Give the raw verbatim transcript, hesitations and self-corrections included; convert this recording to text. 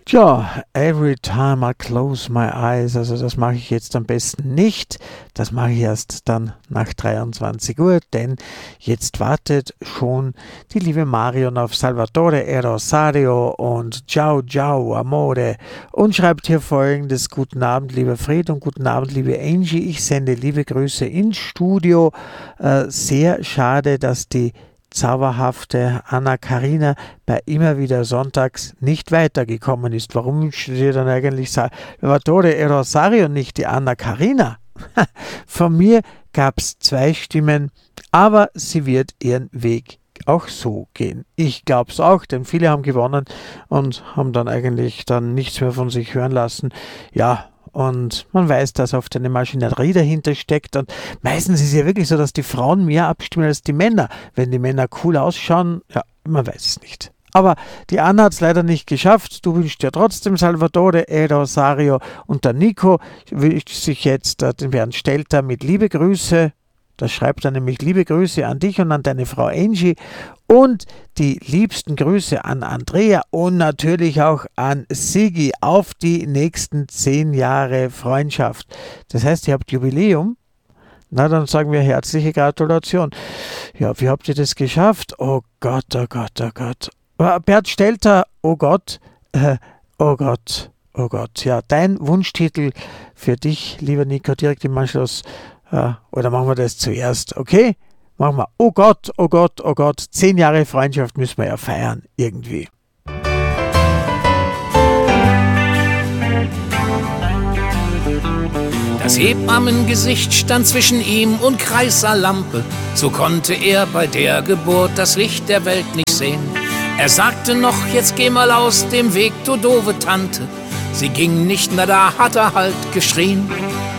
Tja, every time I close my eyes, also das mache ich jetzt am besten nicht. Das mache ich erst dann nach dreiundzwanzig Uhr, denn jetzt wartet schon die liebe Marion auf Salvatore e Rosario und Ciao, ciao, amore und schreibt hier folgendes: Guten Abend, lieber Fred, und guten Abend, liebe Angie. Ich sende liebe Grüße ins Studio. Äh, sehr schade, dass die zauberhafte Anna-Karina bei immer wieder sonntags nicht weitergekommen ist. Warum steht dann eigentlich Salvatore e Rosario, nicht die Anna-Karina? Von mir gab es zwei Stimmen, aber sie wird ihren Weg auch so gehen. Ich glaube es auch, denn viele haben gewonnen und haben dann eigentlich dann nichts mehr von sich hören lassen. Ja, und man weiß, dass oft eine Maschinerie dahinter steckt, und meistens ist es ja wirklich so, dass die Frauen mehr abstimmen als die Männer. Wenn die Männer cool ausschauen, ja, man weiß es nicht. Aber die Anna hat es leider nicht geschafft. Du wünschst ja trotzdem Salvatore e Rosario, und der Nico wünscht sich jetzt äh, den Bernd Stelter mit liebe Grüße. Das schreibt er nämlich: liebe Grüße an dich und an deine Frau Angie und die liebsten Grüße an Andrea und natürlich auch an Sigi auf die nächsten zehn Jahre Freundschaft. Das heißt, ihr habt Jubiläum? Na, dann sagen wir herzliche Gratulation. Ja, wie habt ihr das geschafft? Oh Gott, oh Gott, oh Gott. Bernd Stelter, oh Gott, äh, oh Gott, oh Gott. Ja, dein Wunschtitel für dich, lieber Nico, direkt im Anschluss. Ja, oder machen wir das zuerst, okay? Machen wir. Oh Gott, oh Gott, oh Gott, zehn Jahre Freundschaft müssen wir ja feiern, irgendwie. Das Hebammengesicht stand zwischen ihm und Kreißsaarlampe. So konnte er bei der Geburt das Licht der Welt nicht sehen. Er sagte noch, jetzt geh mal aus dem Weg, du doofe Tante. Sie ging nicht, na da hat er halt geschrien.